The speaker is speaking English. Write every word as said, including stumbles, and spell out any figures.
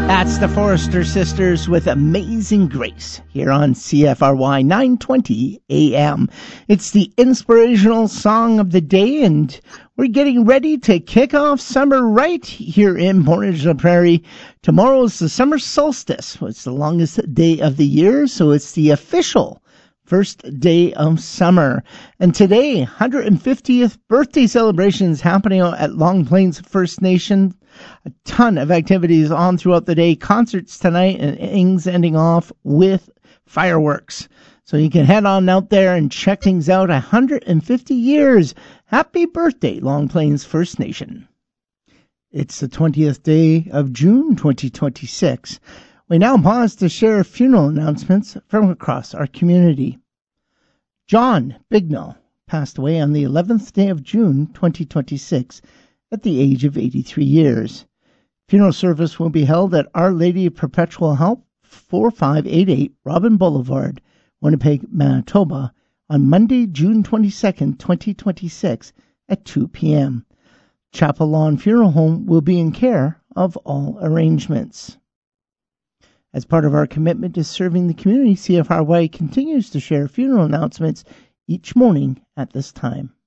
That's the Forrester Sisters with Amazing Grace here on C F R Y nine twenty A M. It's the inspirational song of the day, and we're getting ready to kick off summer right here in Portage la Prairie. Tomorrow's the summer solstice. It's the longest day of the year, so it's the official first day of summer. And today, one hundred fiftieth birthday celebrations happening at Long Plains First Nation. A ton of activities on throughout the day. Concerts tonight and things ending off with fireworks. So you can head on out there and check things out. one hundred fifty years. Happy birthday, Long Plains First Nation. It's the twentieth day of June twenty twenty-six. We now pause to share funeral announcements from across our community. John Bignell passed away on the eleventh day of June twenty twenty-six at the age of eighty-three years. Funeral service will be held at Our Lady of Perpetual Help, forty-five eighty-eight Robin Boulevard, Winnipeg, Manitoba, on Monday, June twenty-second, twenty twenty-six at two p.m. Chapel Lawn Funeral Home will be in care of all arrangements. As part of our commitment to serving the community, C F R Y continues to share funeral announcements each morning at this time.